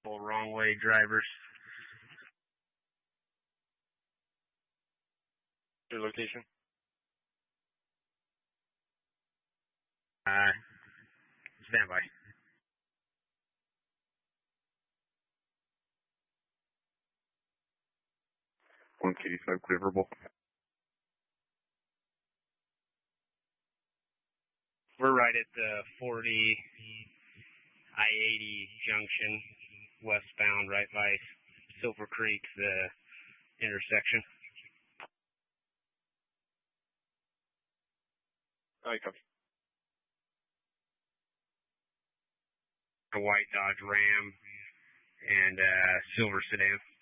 All wrong way drivers. Your location? Stand by. 185 clearable. We're right at the 40 I-80 junction, westbound, right by Silver Creek, the intersection. I copy. A white Dodge Ram and a silver sedan.